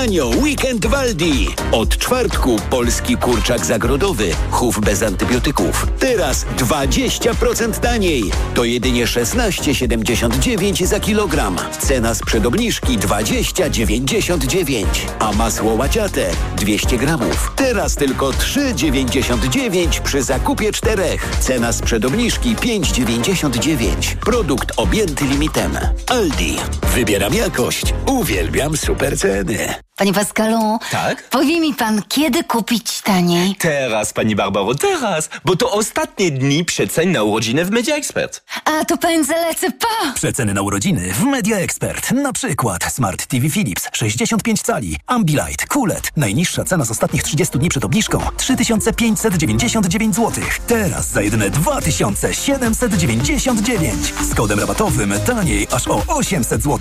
Tanio weekend w Aldi. Od czwartku polski kurczak zagrodowy. Chów bez antybiotyków. Teraz 20% taniej. To jedynie 16,79 za kilogram. Cena sprzed obniżki 20,99. A masło łaciate 200 gramów. Teraz tylko 3,99 przy zakupie 4. Cena sprzed obniżki 5,99. Produkt objęty limitem. Aldi. Wybieram jakość. Uwielbiam super ceny. Panie Pascalu, tak? powie mi pan, kiedy kupić taniej? Teraz, pani Barbaro, teraz, bo to ostatnie dni przecen na urodziny w Media Expert. A, to pędzę, lecę, pa! Przeceny na urodziny w Media Expert. Na przykład Smart TV Philips 65 cali, Ambilight, QLED. Najniższa cena z ostatnich 30 dni przed obniżką 3599 zł. Teraz za jedyne 2799. Z kodem rabatowym taniej aż o 800 zł.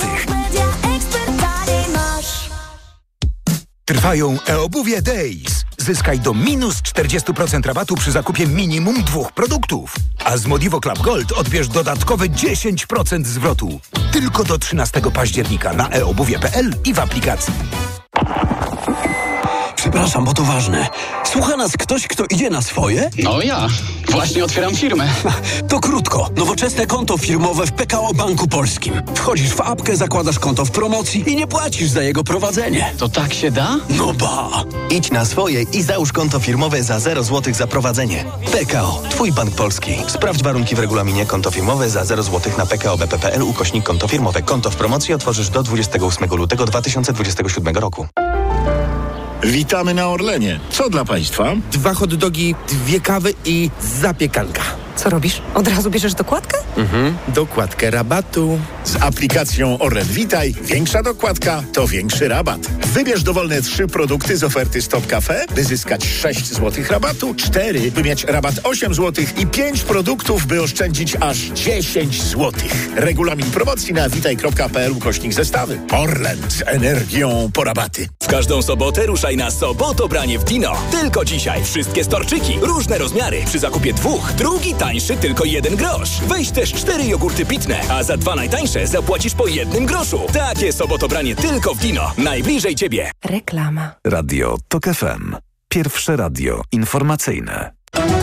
Trwają e-obuwie Days. Zyskaj do minus 40% rabatu przy zakupie minimum 2 produktów. A z Modivo Club Gold odbierz dodatkowe 10% zwrotu. Tylko do 13 października na eobuwie.pl i w aplikacji. Przepraszam, bo to ważne. Słucha nas ktoś, kto idzie na swoje? No ja. Właśnie otwieram firmę. To krótko. Nowoczesne konto firmowe w PKO Banku Polskim. Wchodzisz w apkę, zakładasz konto w promocji i nie płacisz za jego prowadzenie. To tak się da? No ba! Idź na swoje i załóż konto firmowe za 0 zł za prowadzenie. PKO. Twój bank polski. Sprawdź warunki w regulaminie. Konto firmowe za 0 zł na pkobp.pl /konto firmowe. Konto w promocji otworzysz do 28 lutego 2027 roku. Witamy na Orlenie. Co dla Państwa? 2 hot dogi, 2 kawy i zapiekanka. Co robisz? Od razu bierzesz dokładkę? Dokładkę rabatu. Z aplikacją Orlen Witaj większa dokładka to większy rabat. Wybierz dowolne 3 produkty z oferty Stop Cafe, by zyskać 6 zł rabatu, 4, by mieć rabat 8 zł i 5 produktów, by oszczędzić aż 10 zł. Regulamin promocji na witaj.pl /zestawy. Orlen z energią po rabaty. W każdą sobotę ruszaj na Sobotobranie w Dino. Tylko dzisiaj wszystkie storczyki, różne rozmiary. Przy zakupie 2, drugi tańszy tylko 1 grosz. Weź też 4 jogurty pitne, a za 2 najtańsze zapłacisz po 1 groszu. Takie Sobotobranie tylko w Dino. Najbliżej Ciebie. Reklama. Radio TOK FM. Pierwsze radio informacyjne.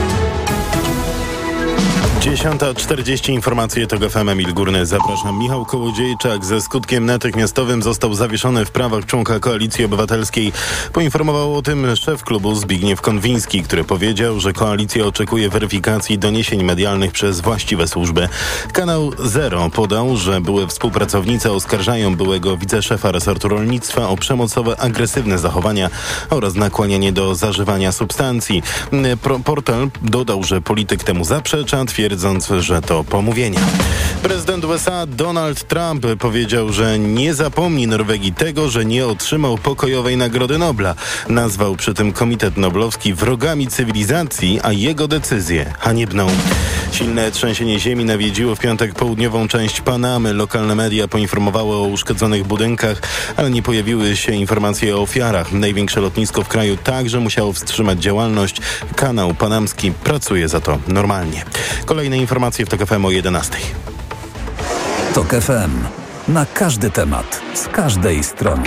10:40 informacje TOK FM. Emil Górny, zapraszam. Michał Kołodziejczak ze skutkiem natychmiastowym został zawieszony w prawach członka Koalicji Obywatelskiej. Poinformował o tym szef klubu Zbigniew Konwiński, który powiedział, że koalicja oczekuje weryfikacji doniesień medialnych przez właściwe służby. Kanał Zero podał, że były współpracownicy oskarżają byłego wiceszefa resortu rolnictwa o przemocowe, agresywne zachowania oraz nakłanianie do zażywania substancji. Portal dodał, że polityk temu zaprzecza, twierdząc, że to pomówienia. Prezydent USA Donald Trump powiedział, że nie zapomni Norwegii tego, że nie otrzymał pokojowej Nagrody Nobla. Nazwał przy tym Komitet Noblowski wrogami cywilizacji, a jego decyzję haniebną. Silne trzęsienie ziemi nawiedziło w piątek południową część Panamy. Lokalne media poinformowały o uszkodzonych budynkach, ale nie pojawiły się informacje o ofiarach. Największe lotnisko w kraju także musiało wstrzymać działalność. Kanał panamski pracuje za to normalnie. Kolejne informacje w TOK FM o 11:00. TOK FM. Na każdy temat, z każdej strony.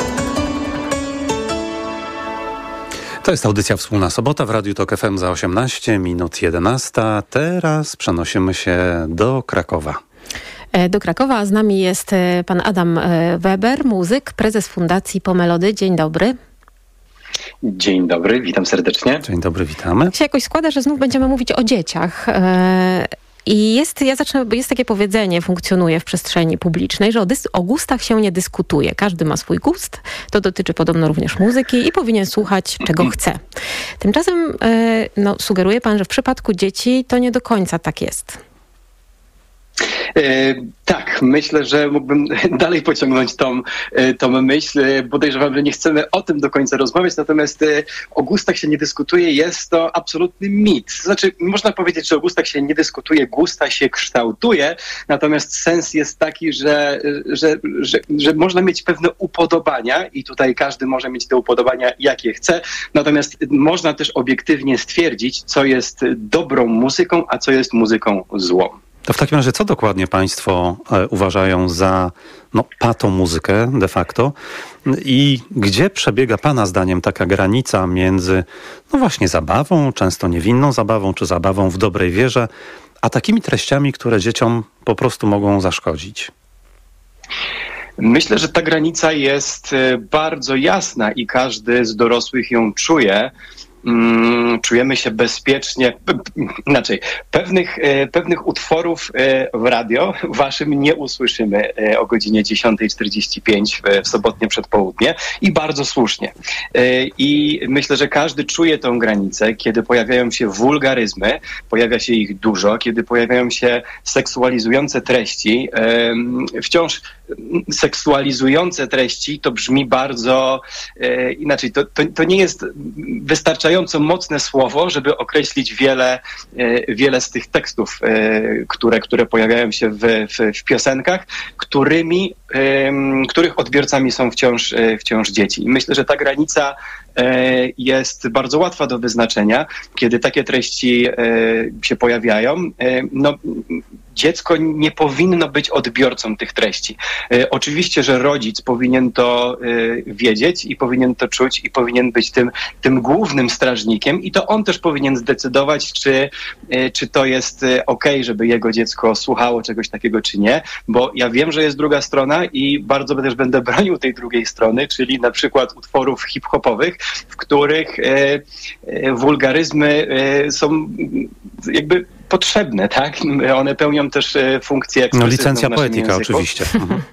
To jest audycja Wspólna Sobota w Radiu TOK FM za 18 minut 11. Teraz przenosimy się do Krakowa. Do Krakowa, a z nami jest pan Adam Weber, muzyk, prezes Fundacji Pomelody. Dzień dobry. Dzień dobry, witam serdecznie. Dzień dobry, witamy. Się jakoś składa, że znów będziemy mówić o dzieciach. I jest takie powiedzenie, funkcjonuje w przestrzeni publicznej, że o gustach się nie dyskutuje. Każdy ma swój gust, to dotyczy podobno również muzyki i powinien słuchać, czego chce. Tymczasem sugeruje pan, że w przypadku dzieci to nie do końca tak jest. Tak, myślę, że mógłbym dalej pociągnąć tą myśl. Podejrzewam, że nie chcemy o tym do końca rozmawiać, natomiast o gustach się nie dyskutuje, jest to absolutny mit. Znaczy, można powiedzieć, że o gustach się nie dyskutuje, gusta się kształtuje, natomiast sens jest taki, że można mieć pewne upodobania i tutaj każdy może mieć te upodobania, jakie chce, natomiast można też obiektywnie stwierdzić, co jest dobrą muzyką, a co jest muzyką złą. To w takim razie co dokładnie państwo uważają za patomuzykę de facto i gdzie przebiega pana zdaniem taka granica między właśnie zabawą, często niewinną zabawą, czy zabawą w dobrej wierze, a takimi treściami, które dzieciom po prostu mogą zaszkodzić? Myślę, że ta granica jest bardzo jasna i każdy z dorosłych ją czuje. Czujemy się bezpiecznie, inaczej, pewnych utworów w radio waszym nie usłyszymy o godzinie 10:45 w sobotnie przedpołudnie i bardzo słusznie. I myślę, że każdy czuje tą granicę, kiedy pojawiają się wulgaryzmy, pojawia się ich dużo, kiedy pojawiają się seksualizujące treści. Wciąż seksualizujące treści to brzmi bardzo inaczej. To nie jest wystarczająco mocne słowo, żeby określić wiele z tych tekstów, które pojawiają się w piosenkach, których odbiorcami są wciąż dzieci. I myślę, że ta granica jest bardzo łatwa do wyznaczenia, kiedy takie treści się pojawiają. Dziecko nie powinno być odbiorcą tych treści. Oczywiście, że rodzic powinien to wiedzieć i powinien to czuć i powinien być tym głównym strażnikiem i to on też powinien zdecydować, czy to jest okej, żeby jego dziecko słuchało czegoś takiego, czy nie, bo ja wiem, że jest druga strona i bardzo też będę bronił tej drugiej strony, czyli na przykład utworów hip-hopowych, w których wulgaryzmy są jakby potrzebne, tak? One pełnią też funkcję ekspresywną licencja w naszym poetyka, języku. oczywiście.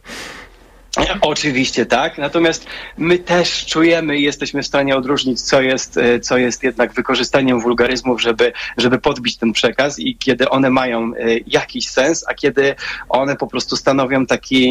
Oczywiście tak, natomiast my też czujemy i jesteśmy w stanie odróżnić, co jest jednak wykorzystaniem wulgaryzmów, żeby podbić ten przekaz i kiedy one mają jakiś sens, a kiedy one po prostu stanowią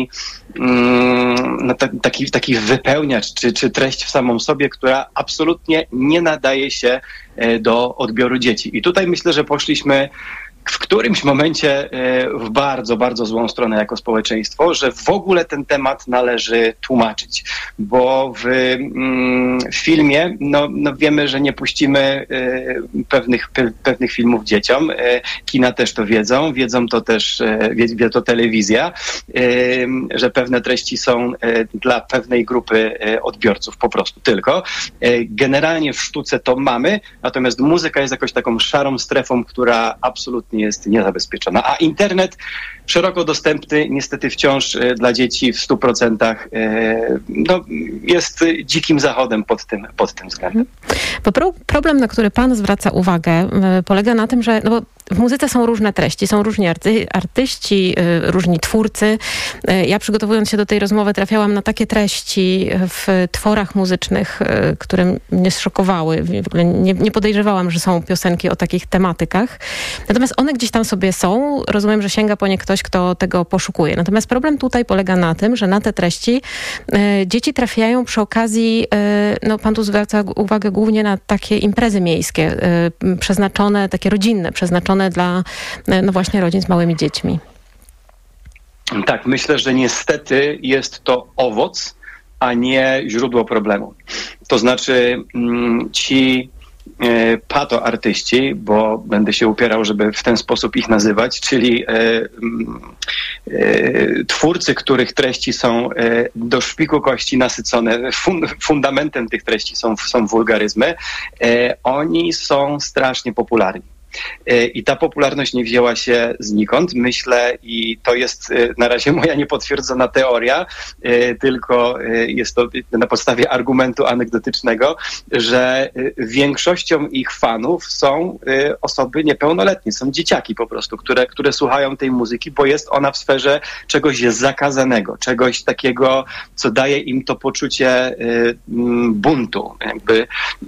taki wypełniacz czy treść w samą sobie, która absolutnie nie nadaje się do odbioru dzieci. I tutaj myślę, że poszliśmy w którymś momencie w bardzo, bardzo złą stronę jako społeczeństwo, że w ogóle ten temat należy tłumaczyć, bo w filmie wiemy, że nie puścimy pewnych filmów dzieciom. Kina też to wiedzą to też, wie to telewizja, że pewne treści są dla pewnej grupy odbiorców po prostu tylko. Generalnie w sztuce to mamy, natomiast muzyka jest jakoś taką szarą strefą, która absolutnie jest niezabezpieczona. A internet szeroko dostępny niestety wciąż dla dzieci w 100% jest dzikim zachodem pod tym względem. Bo problem, na który pan zwraca uwagę, polega na tym, że bo w muzyce są różne treści, są różni artyści, różni twórcy. Ja przygotowując się do tej rozmowy trafiałam na takie treści w tworach muzycznych, które mnie zszokowały. W ogóle nie podejrzewałam, że są piosenki o takich tematykach. Natomiast one gdzieś tam sobie są. Rozumiem, że sięga po nie ktoś, kto tego poszukuje. Natomiast problem tutaj polega na tym, że na te treści dzieci trafiają przy okazji, pan tu zwraca uwagę głównie na takie imprezy miejskie, przeznaczone, takie rodzinne, przeznaczone dla właśnie rodzin z małymi dziećmi. Tak, myślę, że niestety jest to owoc, a nie źródło problemu. To znaczy ci patoartyści, bo będę się upierał, żeby w ten sposób ich nazywać, czyli twórcy, których treści są do szpiku kości nasycone, fundamentem tych treści są wulgaryzmy, oni są strasznie popularni. I ta popularność nie wzięła się znikąd, myślę, i to jest na razie moja niepotwierdzona teoria, tylko jest to na podstawie argumentu anegdotycznego, że większością ich fanów są osoby niepełnoletnie, są dzieciaki po prostu, które słuchają tej muzyki, bo jest ona w sferze czegoś zakazanego, czegoś takiego, co daje im to poczucie buntu. Jakby.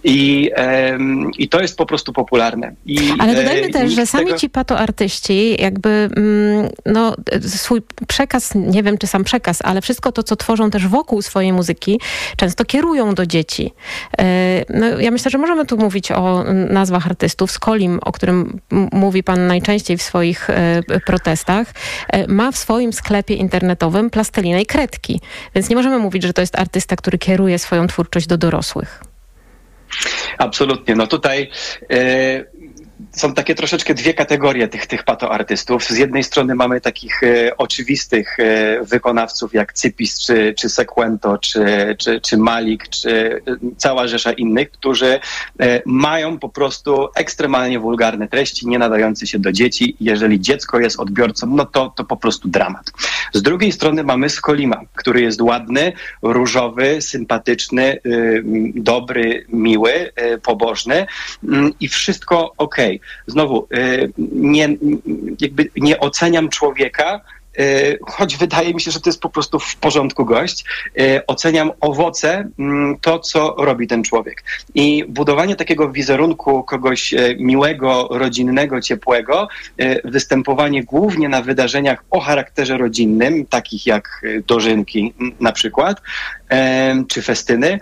I to jest po prostu popularne. Ale dodajmy też, że sami ci patoartyści jakby swój przekaz, nie wiem czy sam przekaz, ale wszystko to, co tworzą też wokół swojej muzyki, często kierują do dzieci. Ja myślę, że możemy tu mówić o nazwach artystów. Skolim, o którym mówi pan najczęściej w swoich protestach, ma w swoim sklepie internetowym plastelinę i kredki. Więc nie możemy mówić, że to jest artysta, który kieruje swoją twórczość do dorosłych. Absolutnie. Tutaj są takie troszeczkę dwie kategorie tych patoartystów. Z jednej strony mamy takich oczywistych wykonawców jak Cypis, czy Sequento, czy Malik, czy cała rzesza innych, którzy mają po prostu ekstremalnie wulgarne treści, nie nadające się do dzieci. Jeżeli dziecko jest odbiorcą, no to po prostu dramat. Z drugiej strony mamy Skolima, który jest ładny, różowy, sympatyczny, dobry, miły, pobożny i wszystko okej. Znowu, nie oceniam człowieka, choć wydaje mi się, że to jest po prostu w porządku gość. Oceniam owoce, to co robi ten człowiek. I budowanie takiego wizerunku kogoś miłego, rodzinnego, ciepłego, występowanie głównie na wydarzeniach o charakterze rodzinnym, takich jak dożynki na przykład, czy festyny,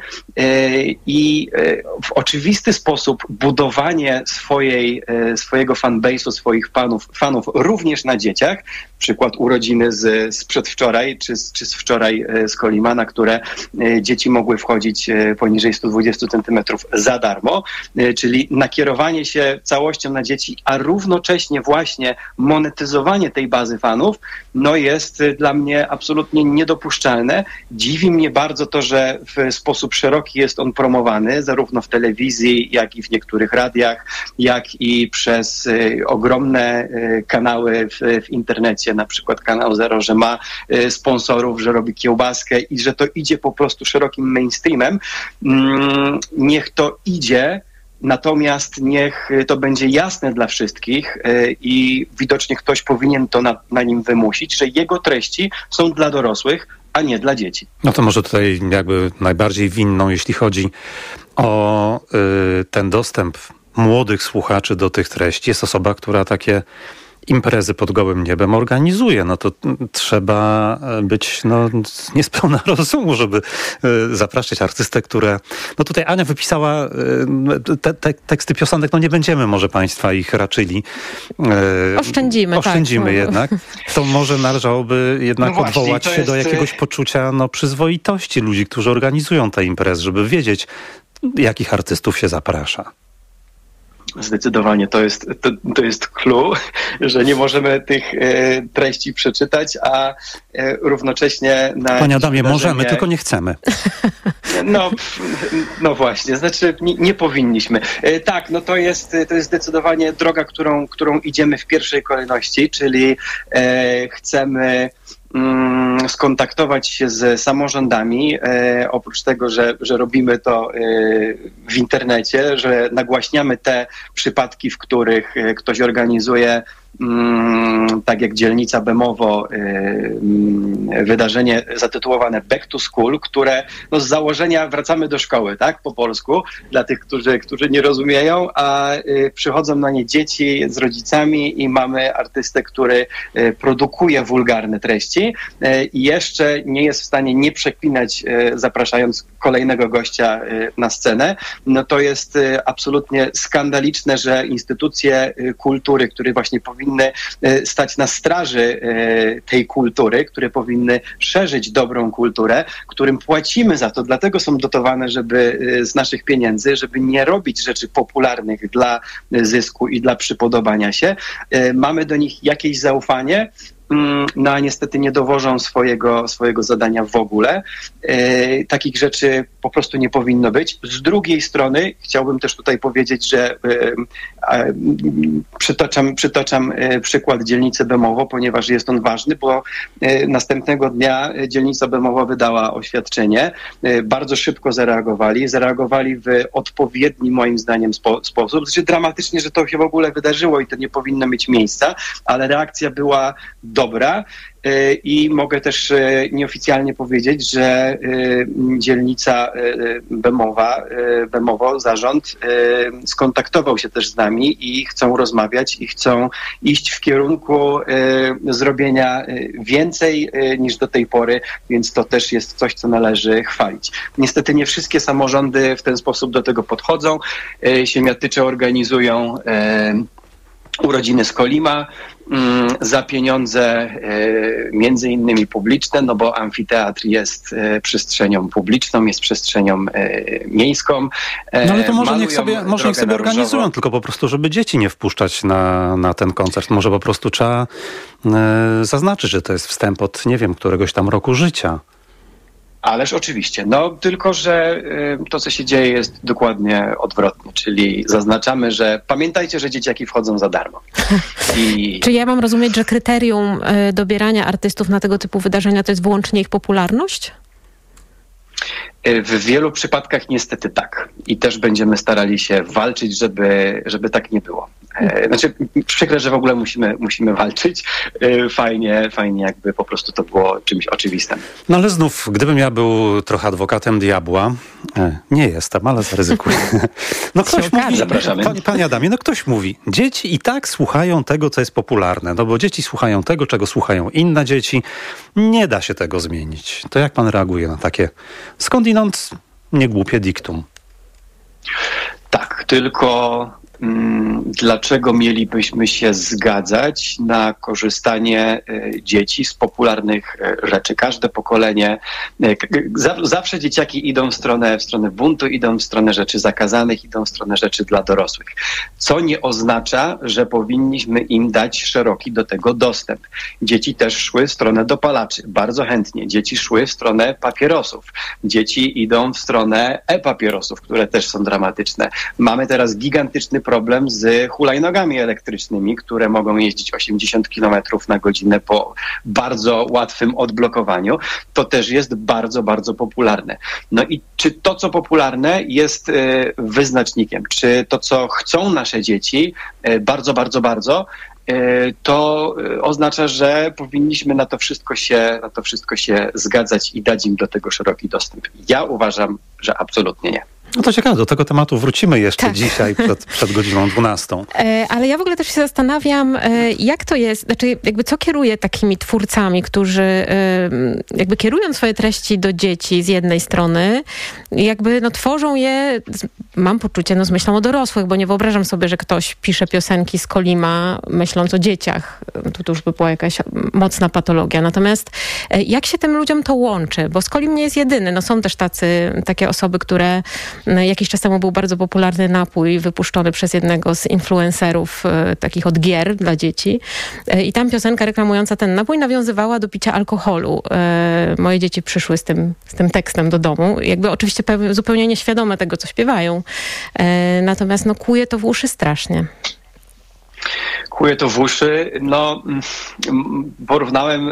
i w oczywisty sposób budowanie swojego fanbase'u, swoich fanów również na dzieciach, przykład urodziny z przedwczoraj, czy z wczoraj z Kolima, na które dzieci mogły wchodzić poniżej 120 centymetrów za darmo, czyli nakierowanie się całością na dzieci, a równocześnie właśnie monetyzowanie tej bazy fanów, no jest dla mnie absolutnie niedopuszczalne. Dziwi mnie bardzo to, że w sposób szeroki jest on promowany, zarówno w telewizji, jak i w niektórych radiach, jak i przez ogromne kanały w internecie, na przykład kanał Zero, że ma sponsorów, że robi kiełbaskę i że to idzie po prostu szerokim mainstreamem. Niech to idzie, natomiast niech to będzie jasne dla wszystkich i widocznie ktoś powinien to na nim wymusić, że jego treści są dla dorosłych, a nie dla dzieci. No to może tutaj jakby najbardziej winną, jeśli chodzi o ten dostęp młodych słuchaczy do tych treści, jest osoba, która takie imprezy pod gołym niebem organizuje. No to trzeba być niespełna rozumu, żeby zapraszać artystę, które... No tutaj Ania wypisała teksty piosenek, no nie będziemy może Państwa ich raczyli. Oszczędzimy jednak. To może należałoby jednak odwołać się do jakiegoś poczucia przyzwoitości ludzi, którzy organizują te imprezy, żeby wiedzieć, jakich artystów się zaprasza. Zdecydowanie to jest clue, że nie możemy tych treści przeczytać, a równocześnie... Panie Adamie, możemy, tylko nie chcemy. No właśnie, znaczy nie powinniśmy. Tak, no to jest zdecydowanie droga, którą idziemy w pierwszej kolejności, czyli chcemy skontaktować się z samorządami, oprócz tego, że robimy to w internecie, że nagłaśniamy te przypadki, w których ktoś organizuje, tak jak dzielnica Bemowo, wydarzenie zatytułowane Back to School, które z założenia wracamy do szkoły, tak, po polsku, dla tych, którzy nie rozumieją, a przychodzą na nie dzieci z rodzicami i mamy artystę, który produkuje wulgarne treści i jeszcze nie jest w stanie nie przeklinać, zapraszając kolejnego gościa na scenę. No to jest absolutnie skandaliczne, że instytucje kultury, które właśnie powinny stać na straży tej kultury, które powinny szerzyć dobrą kulturę, którym płacimy za to, dlatego są dotowane, żeby z naszych pieniędzy, żeby nie robić rzeczy popularnych dla zysku i dla przypodobania się. Mamy do nich jakieś zaufanie, no a niestety nie dowożą swojego zadania w ogóle. Takich rzeczy po prostu nie powinno być. Z drugiej strony chciałbym też tutaj powiedzieć, że przytaczam przykład dzielnicy Bemowo, ponieważ jest on ważny, bo następnego dnia dzielnica Bemowo wydała oświadczenie. Bardzo szybko zareagowali w odpowiedni, moim zdaniem, sposób. Znaczy dramatycznie, że to się w ogóle wydarzyło i to nie powinno mieć miejsca, ale reakcja była dobra. I mogę też nieoficjalnie powiedzieć, że dzielnica Bemowo, zarząd skontaktował się też z nami i chcą rozmawiać i chcą iść w kierunku zrobienia więcej niż do tej pory, więc to też jest coś, co należy chwalić. Niestety nie wszystkie samorządy w ten sposób do tego podchodzą. Siemiatycze organizują urodziny Skolima za pieniądze między innymi publiczne, no bo amfiteatr jest przestrzenią publiczną, jest przestrzenią miejską. No ale to może niech sobie organizują, tylko po prostu, żeby dzieci nie wpuszczać na ten koncert. Może po prostu trzeba zaznaczyć, że to jest wstęp od, nie wiem, któregoś tam roku życia. Ależ oczywiście. No tylko, że to, co się dzieje, jest dokładnie odwrotnie, czyli zaznaczamy, że pamiętajcie, że dzieciaki wchodzą za darmo. Czy ja mam rozumieć, że kryterium dobierania artystów na tego typu wydarzenia to jest wyłącznie ich popularność? W wielu przypadkach niestety tak. I też będziemy starali się walczyć, żeby tak nie było. Znaczy, przykre, że w ogóle musimy walczyć. Fajnie jakby po prostu to było czymś oczywistym. No ale znów, gdybym ja był trochę adwokatem diabła, nie jestem, ale zaryzykuję. No ktoś mówi, zapraszamy. Panie Adamie, no ktoś mówi, dzieci i tak słuchają tego, co jest popularne, no bo dzieci słuchają tego, czego słuchają inne dzieci. Nie da się tego zmienić. To jak pan reaguje na takie skądinąd niegłupie diktum? Tak, tylko dlaczego mielibyśmy się zgadzać na korzystanie dzieci z popularnych rzeczy? Każde pokolenie, zawsze dzieciaki idą w stronę buntu, idą w stronę rzeczy zakazanych, idą w stronę rzeczy dla dorosłych. Co nie oznacza, że powinniśmy im dać szeroki do tego dostęp. Dzieci też szły w stronę dopalaczy, bardzo chętnie. Dzieci szły w stronę papierosów. Dzieci idą w stronę e-papierosów, które też są dramatyczne. Mamy teraz gigantyczny problem z hulajnogami elektrycznymi, które mogą jeździć 80 km na godzinę po bardzo łatwym odblokowaniu. To też jest bardzo, bardzo popularne. No i czy to, co popularne, jest wyznacznikiem? Czy to, co chcą nasze dzieci, bardzo, bardzo, bardzo, to oznacza, że powinniśmy na to wszystko się zgadzać i dać im do tego szeroki dostęp. Ja uważam, że absolutnie nie. No to ciekawe, do tego tematu wrócimy jeszcze dzisiaj przed godziną 12. Ale ja w ogóle też się zastanawiam, jak to jest, znaczy jakby co kieruje takimi twórcami, którzy jakby kierują swoje treści do dzieci z jednej strony, jakby tworzą je, mam poczucie, z myślą o dorosłych, bo nie wyobrażam sobie, że ktoś pisze piosenki z Kolima myśląc o dzieciach. To już by była jakaś mocna patologia. Natomiast jak się tym ludziom to łączy? Bo Skolim nie jest jedyny. Są też takie osoby, które jakiś czas temu był bardzo popularny napój wypuszczony przez jednego z influencerów takich od gier dla dzieci. I tam piosenka reklamująca ten napój nawiązywała do picia alkoholu. Moje dzieci przyszły z tym tekstem do domu. Jakby oczywiście zupełnie nieświadome tego, co śpiewają. Natomiast kłuje to w uszy strasznie. Kłuje to w uszy. Porównałem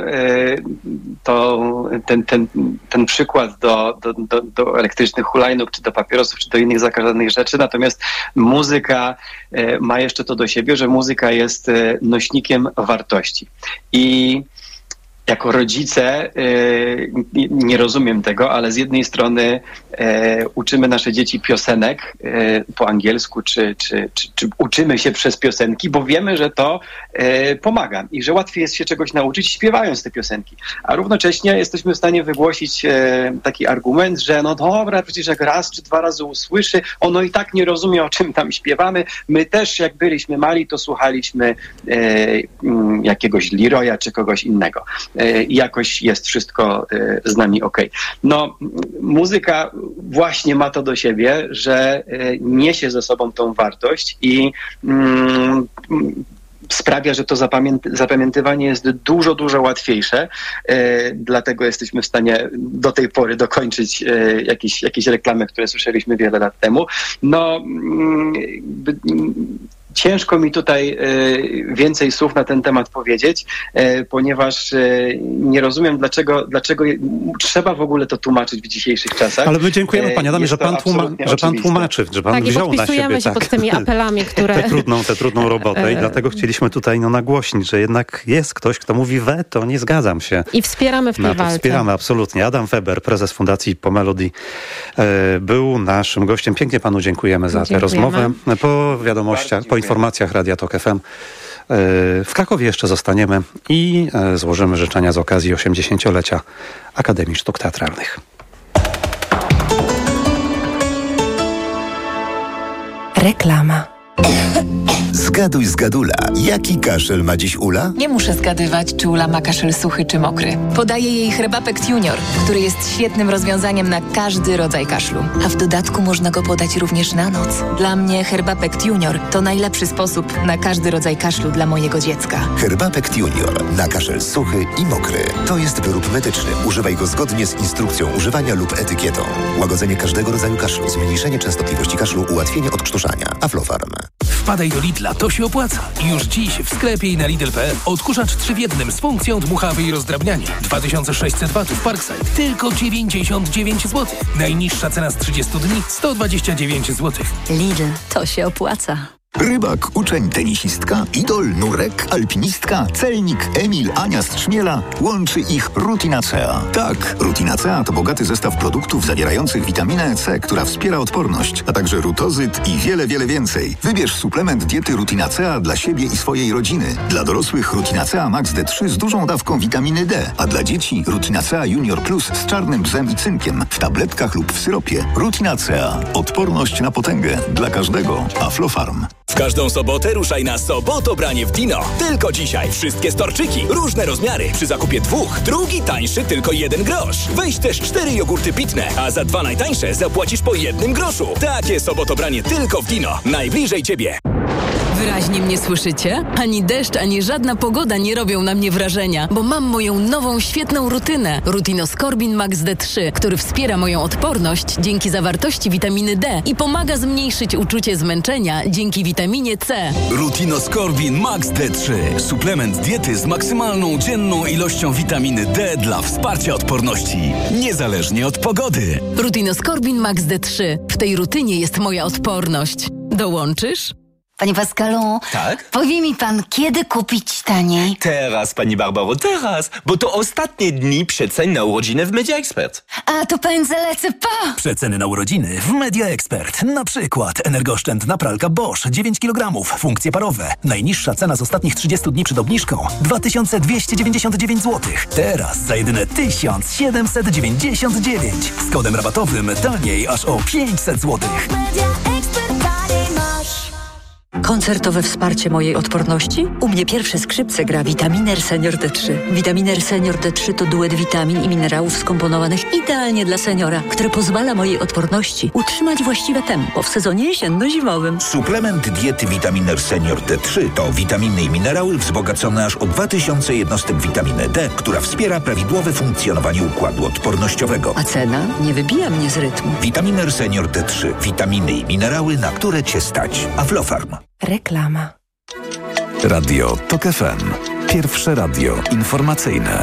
ten przykład do elektrycznych hulajnóg, czy do papierosów, czy do innych zakazanych rzeczy. Natomiast muzyka ma jeszcze to do siebie, że muzyka jest nośnikiem wartości. I jako rodzice nie rozumiem tego, ale z jednej strony uczymy nasze dzieci piosenek po angielsku, czy uczymy się przez piosenki, bo wiemy, że to pomaga i że łatwiej jest się czegoś nauczyć śpiewając te piosenki. A równocześnie jesteśmy w stanie wygłosić taki argument, że dobra, przecież jak raz czy dwa razy usłyszy, ono i tak nie rozumie, o czym tam śpiewamy. My też, jak byliśmy mali, to słuchaliśmy jakiegoś Leroya czy kogoś innego. Jakoś jest wszystko z nami okej. Muzyka właśnie ma to do siebie, że niesie ze sobą tą wartość i sprawia, że to zapamiętywanie jest dużo, dużo łatwiejsze. Dlatego jesteśmy w stanie do tej pory dokończyć jakieś reklamy, które słyszeliśmy wiele lat temu. Ciężko mi tutaj więcej słów na ten temat powiedzieć, ponieważ nie rozumiem, dlaczego trzeba w ogóle to tłumaczyć w dzisiejszych czasach. Ale my dziękujemy, panie Adamie, że pan tłumaczy, że pan wziął na siebie się pod tymi apelami, które... tę trudną robotę i dlatego chcieliśmy tutaj nagłośnić, że jednak jest ktoś, kto mówi weto, nie zgadzam się. I wspieramy w tej walce. Wspieramy, absolutnie. Adam Weber, prezes Fundacji Pomelody, był naszym gościem. Pięknie panu dziękujemy za tę rozmowę. Po wiadomościach, po informacjach Radia Tok FM. W Krakowie jeszcze zostaniemy i złożymy życzenia z okazji 80-lecia Akademii Sztuk Teatralnych. Reklama. Zgaduj z Gadula. Jaki kaszel ma dziś Ula? Nie muszę zgadywać, czy Ula ma kaszel suchy czy mokry. Podaję jej Herbapekt Junior, który jest świetnym rozwiązaniem na każdy rodzaj kaszlu. A w dodatku można go podać również na noc. Dla mnie Herbapekt Junior to najlepszy sposób na każdy rodzaj kaszlu dla mojego dziecka. Herbapekt Junior na kaszel suchy i mokry. To jest wyrób medyczny. Używaj go zgodnie z instrukcją używania lub etykietą. Łagodzenie każdego rodzaju kaszlu, zmniejszenie częstotliwości kaszlu, ułatwienie odkrztuszania. Aflofarm. Wpadaj do Lidla, to się opłaca. Już dziś w sklepie i na Lidl.pl odkurzacz 3 w 1 z funkcją dmuchawy i rozdrabnianie. 2600 watów Parkside, tylko 99 zł. Najniższa cena z 30 dni 129 zł. Lidl, to się opłaca. Rybak, uczeń, tenisistka, idol, nurek, alpinistka, celnik, Emil, Ania z Trzmiela. Łączy ich Rutinacea. Tak, Rutinacea to bogaty zestaw produktów zawierających witaminę C, która wspiera odporność, a także rutozyt i wiele, wiele więcej. Wybierz suplement diety Rutinacea dla siebie i swojej rodziny. Dla dorosłych Rutinacea Max D3 z dużą dawką witaminy D, a dla dzieci Rutinacea Junior Plus z czarnym bzem i cynkiem w tabletkach lub w syropie. Rutinacea. Odporność na potęgę. Dla każdego. Aflofarm. W każdą sobotę ruszaj na Sobotobranie w Dino. Tylko dzisiaj wszystkie storczyki, różne rozmiary. Przy zakupie 2, drugi tańszy tylko 1 grosz. Weź też 4 jogurty pitne, a za 2 najtańsze zapłacisz po 1 groszu. Takie Sobotobranie tylko w Dino. Najbliżej Ciebie. Wyraźnie mnie słyszycie? Ani deszcz, ani żadna pogoda nie robią na mnie wrażenia, bo mam moją nową, świetną rutynę. Rutinoskorbin Max D3, który wspiera moją odporność dzięki zawartości witaminy D i pomaga zmniejszyć uczucie zmęczenia dzięki witaminie C. Rutinoskorbin Max D3. Suplement diety z maksymalną dzienną ilością witaminy D dla wsparcia odporności. Niezależnie od pogody. Rutinoskorbin Max D3. W tej rutynie jest moja odporność. Dołączysz? Panie Pascalu, tak? Powie mi pan, kiedy kupić taniej? Teraz, pani Barbaro, teraz, bo to ostatnie dni przecen na urodziny w Media Expert. A to pędzę lecę, pa! Przeceny na urodziny w Media Expert. Na przykład energooszczędna pralka Bosch 9 kg, funkcje parowe. Najniższa cena z ostatnich 30 dni przed obniżką 2299 zł. Teraz za jedyne 1799. Z kodem rabatowym taniej aż o 500 zł. Koncertowe wsparcie mojej odporności? U mnie pierwsze skrzypce gra Vitaminer Senior D3. Vitaminer Senior D3 to duet witamin i minerałów skomponowanych idealnie dla seniora, które pozwala mojej odporności utrzymać właściwe tempo w sezonie jesienno-zimowym. Suplement diety Vitaminer Senior D3 to witaminy i minerały wzbogacone aż o 2000 jednostek witaminy D, która wspiera prawidłowe funkcjonowanie układu odpornościowego. A cena nie wybija mnie z rytmu. Vitaminer Senior D3. Witaminy i minerały, na które Cię stać. Aflofarm. Reklama. Radio TOK FM. Pierwsze radio informacyjne.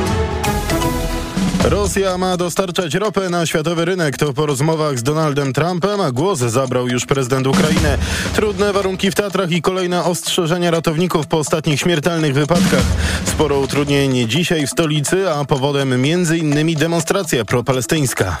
Rosja ma dostarczać ropę na światowy rynek. To po rozmowach z Donaldem Trumpem, a głos zabrał już prezydent Ukrainy. Trudne warunki w Tatrach i kolejne ostrzeżenia ratowników po ostatnich śmiertelnych wypadkach. Sporo utrudnień dzisiaj w stolicy, a powodem m.in. demonstracja propalestyńska.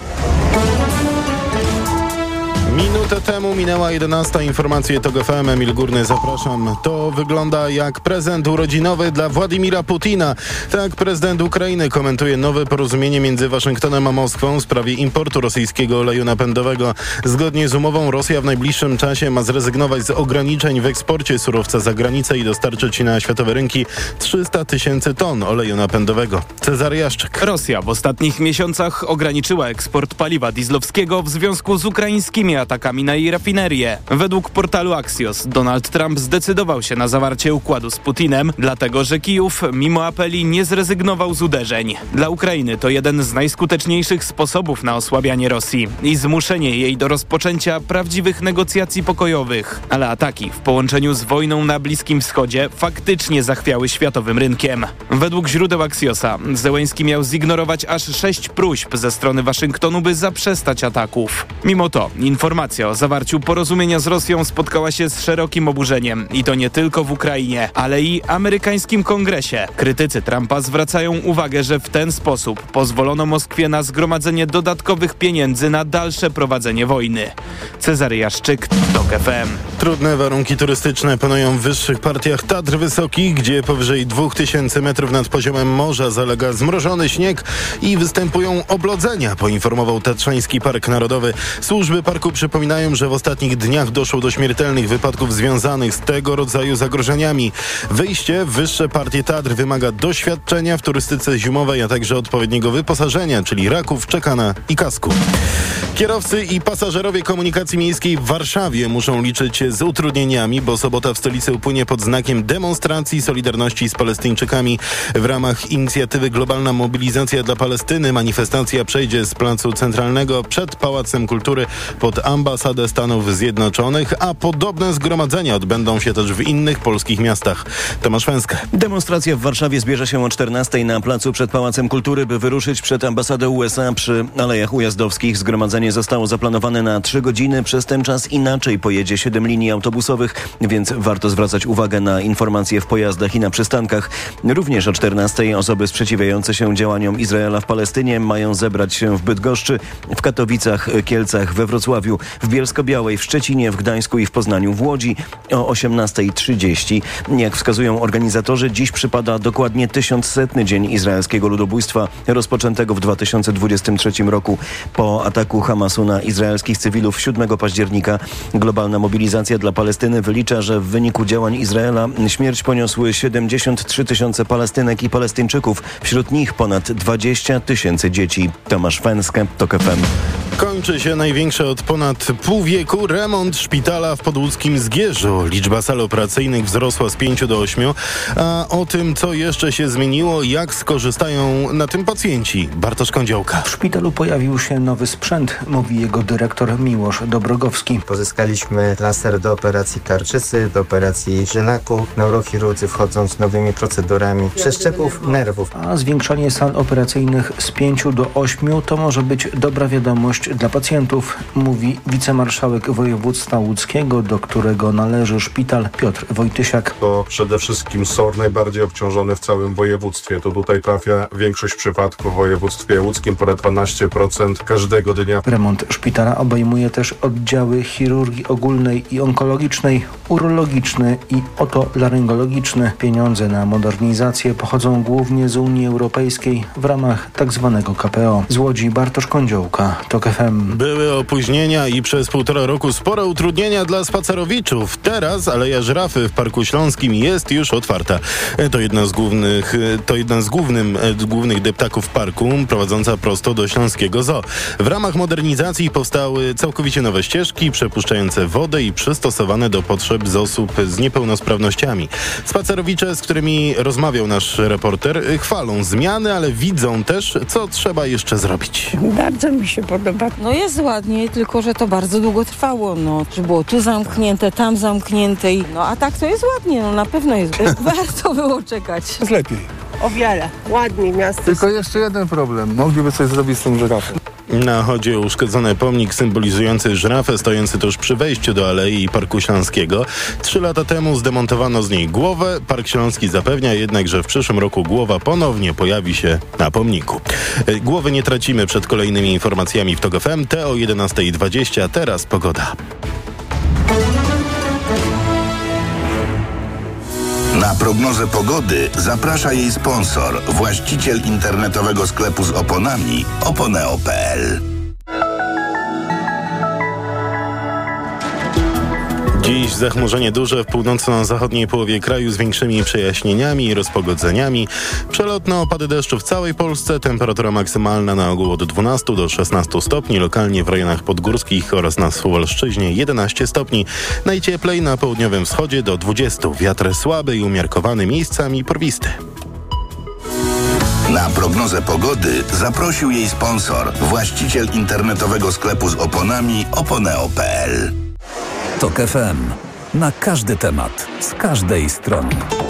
Minutę temu minęła 11. Informacje TOK FM. Emil Górny, zapraszam. To wygląda jak prezent urodzinowy dla Władimira Putina. Tak prezydent Ukrainy komentuje nowe porozumienie między Waszyngtonem a Moskwą w sprawie importu rosyjskiego oleju napędowego. Zgodnie z umową Rosja w najbliższym czasie ma zrezygnować z ograniczeń w eksporcie surowca za granicę i dostarczyć na światowe rynki 300 000 ton oleju napędowego. Cezary Jaszczyk. Rosja w ostatnich miesiącach ograniczyła eksport paliwa dieslowskiego w związku z ukraińskimi atakami na jej rafinerie. Według portalu Axios Donald Trump zdecydował się na zawarcie układu z Putinem, dlatego że Kijów mimo apeli nie zrezygnował z uderzeń. Dla Ukrainy to jeden z najskuteczniejszych sposobów na osłabianie Rosji i zmuszenie jej do rozpoczęcia prawdziwych negocjacji pokojowych. Ale ataki w połączeniu z wojną na Bliskim Wschodzie faktycznie zachwiały światowym rynkiem. Według źródeł Axiosa Zełenski miał zignorować aż 6 próśb ze strony Waszyngtonu, by zaprzestać ataków. Mimo to informacja o zawarciu porozumienia z Rosją spotkała się z szerokim oburzeniem i to nie tylko w Ukrainie, ale i amerykańskim kongresie. Krytycy Trumpa zwracają uwagę, że w ten sposób pozwolono Moskwie na zgromadzenie dodatkowych pieniędzy na dalsze prowadzenie wojny. Cezary Jaszczyk, TOK FM. Trudne warunki turystyczne panują w wyższych partiach Tatr Wysokich, gdzie powyżej 2000 metrów nad poziomem morza zalega zmrożony śnieg i występują oblodzenia, poinformował Tatrzański Park Narodowy. Służby parku przypominają, że w ostatnich dniach doszło do śmiertelnych wypadków związanych z tego rodzaju zagrożeniami. Wyjście w wyższe partie Tatr wymaga doświadczenia w turystyce zimowej, a także odpowiedniego wyposażenia, czyli raków, czekana i kasku. Kierowcy i pasażerowie komunikacji miejskiej w Warszawie muszą liczyć się z utrudnieniami, bo sobota w stolicy upłynie pod znakiem demonstracji solidarności z Palestyńczykami. W ramach inicjatywy Globalna Mobilizacja dla Palestyny manifestacja przejdzie z Placu Centralnego przed Pałacem Kultury pod Ambasadę Stanów Zjednoczonych, a podobne zgromadzenia odbędą się też w innych polskich miastach. Tomasz Węskę. Demonstracja w Warszawie zbierze się o 14:00 na Placu przed Pałacem Kultury, by wyruszyć przed ambasadę USA przy Alejach Ujazdowskich. Zgromadzenie zostało zaplanowane na 3 godziny. Przez ten czas inaczej pojedzie 7 linii autobusowych, więc warto zwracać uwagę na informacje w pojazdach i na przystankach. Również o 14:00 osoby sprzeciwiające się działaniom Izraela w Palestynie mają zebrać się w Bydgoszczy, w Katowicach, Kielcach, we Wrocławiu, w Bielsko-Białej, w Szczecinie, w Gdańsku i w Poznaniu, w Łodzi o 18:30. Jak wskazują organizatorzy, dziś przypada dokładnie 1100. dzień izraelskiego ludobójstwa rozpoczętego w 2023 roku po ataku Hamasu na izraelskich cywilów 7 października. Globalna Mobilizacja dla Palestyny wylicza, że w wyniku działań Izraela śmierć poniosły 73 000 Palestynek i Palestyńczyków. Wśród nich ponad 20 000 dzieci. Tomasz Węskę, TOK FM. Kończy się największy od ponad pół wieku remont szpitala w podłódzkim Zgierzu. Liczba sal operacyjnych wzrosła z 5 do 8, a o tym, co jeszcze się zmieniło, jak skorzystają na tym pacjenci. Bartosz Kądziołka. W szpitalu pojawił się nowy sprzęt, mówi jego dyrektor Miłosz Dobrogowski. Pozyskaliśmy laser do operacji tarczycy, do operacji żylaku. Neurochirurdzy wchodzą z nowymi procedurami przeszczepów nerwów. A zwiększanie sal operacyjnych z 5 do 8 to może być dobra wiadomość dla pacjentów, mówi wicemarszałek województwa łódzkiego, do którego należy szpital, Piotr Wojtysiak. To przede wszystkim SOR najbardziej obciążony w całym województwie. To tutaj trafia większość przypadków w województwie łódzkim, ponad 12% każdego dnia. Remont szpitala obejmuje też oddziały chirurgii ogólnej i onkologicznej, urologiczny i otolaryngologiczny. Pieniądze na modernizację pochodzą głównie z Unii Europejskiej w ramach tzw. KPO. Z Łodzi Bartosz Kądziołka, TOK FM. Były opóźnienia i przez 1,5 roku spore utrudnienia dla spacerowiczów. Teraz Aleja Żyrafy w Parku Śląskim jest już otwarta. To jedna z głównych deptaków parku, prowadząca prosto do śląskiego zoo. W ramach modernizacji powstały całkowicie nowe ścieżki przepuszczające wodę i przystosowane do potrzeb z osób z niepełnosprawnościami. Spacerowicze, z którymi rozmawiał nasz reporter, chwalą zmiany, ale widzą też, co trzeba jeszcze zrobić. Bardzo mi się podoba. No jest ładnie, tylko że to bardzo długo trwało. No, że było tu zamknięte, tam zamknięte. No a tak to jest ładnie, no na pewno jest. Warto było czekać. Jest lepiej. O wiele. Ładniej miasto. Tylko jeszcze jeden problem. Mogliby coś zrobić z tym żyrafem. Na chodzie uszkodzony pomnik symbolizujący żyrafę stojący tuż przy wejściu do Alei i Parku Śląskiego. 3 lata temu zdemontowano z niej głowę. Park Śląski zapewnia jednak, że w przyszłym roku głowa ponownie pojawi się na pomniku. Głowy nie tracimy przed kolejnymi informacjami w TOK FM. Te o 11:20. Teraz pogoda. Na prognozę pogody zaprasza jej sponsor, właściciel internetowego sklepu z oponami oponeo.pl. Dziś zachmurzenie duże w północno-zachodniej połowie kraju z większymi przejaśnieniami i rozpogodzeniami. Przelotne opady deszczu w całej Polsce. Temperatura maksymalna na ogół od 12 do 16 stopni. Lokalnie w rejonach podgórskich oraz na Suwalszczyźnie 11 stopni. Najcieplej na południowym wschodzie do 20. Wiatr słaby i umiarkowany, miejscami porwisty. Na prognozę pogody zaprosił jej sponsor, właściciel internetowego sklepu z oponami oponeo.pl. TOK FM. Na każdy temat, z każdej strony.